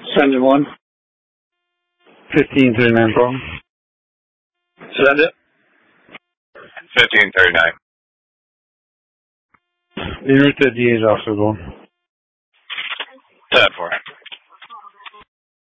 Send one. 1539 problem. Send it. 1539. En route to DA's also going. 10-4.